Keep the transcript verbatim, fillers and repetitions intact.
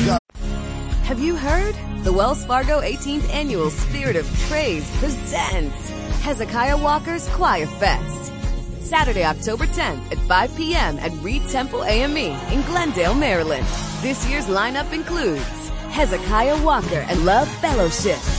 Have you heard? The Wells Fargo eighteenth Annual Spirit of Praise presents Hezekiah Walker's Choir Fest. Saturday, October tenth at five p.m. at Reed Temple A M E in Glendale, Maryland. This year's lineup includes Hezekiah Walker and Love Fellowship,